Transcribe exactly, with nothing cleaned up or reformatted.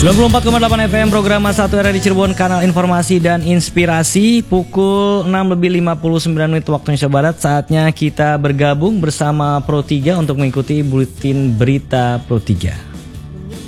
sembilan puluh empat koma delapan F M program satu R di Cirebon, kanal informasi dan inspirasi. Pukul enam lebih lima puluh sembilan menit waktu Indonesia Barat. Saatnya kita bergabung bersama Pro tiga untuk mengikuti buletin berita Pro tiga.